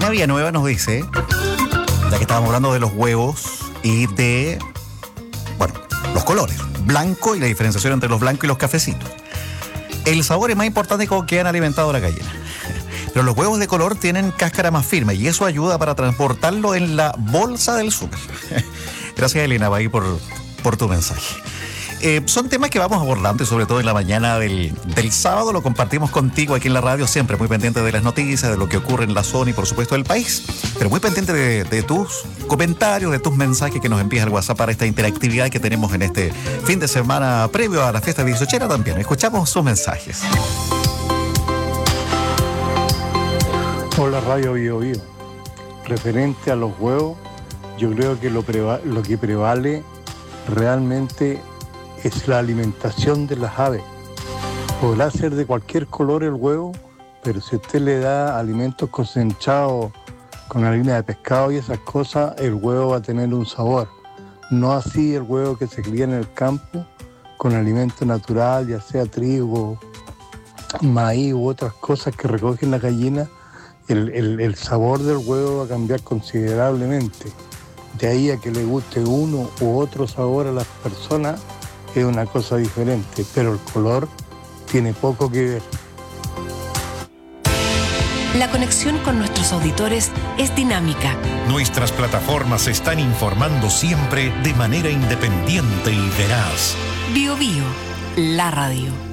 Elena Villanueva nos dice, ya que estábamos hablando de los huevos y de, bueno, los colores, blanco y la diferenciación entre los blancos y los cafecitos. El sabor es más importante con que han alimentado la gallina. Pero los huevos de color tienen cáscara más firme y eso ayuda para transportarlo en la bolsa del súper. Gracias, Elena, Bahí, por tu mensaje. Son temas que vamos abordando y sobre todo en la mañana del sábado lo compartimos contigo aquí en la radio, siempre muy pendiente de las noticias, de lo que ocurre en la zona y por supuesto del país, pero muy pendiente de tus comentarios, de tus mensajes que nos envías al WhatsApp para esta interactividad que tenemos en este fin de semana previo a la fiesta de 18 también. Escuchamos sus mensajes. Hola, Radio Bio Bio. Referente a los huevos, yo creo que lo que prevale realmente es la alimentación de las aves. Podrá ser de cualquier color el huevo, pero si usted le da alimentos concentrados con harina de pescado y esas cosas, el huevo va a tener un sabor. No así el huevo que se cría en el campo con alimento natural, ya sea trigo, maíz u otras cosas que recogen las gallinas. El sabor del huevo va a cambiar considerablemente. De ahí a que le guste uno u otro sabor a las personas es una cosa diferente, pero el color tiene poco que ver. La conexión con nuestros auditores es dinámica. Nuestras plataformas están informando siempre de manera independiente y veraz. Bio Bio, la radio.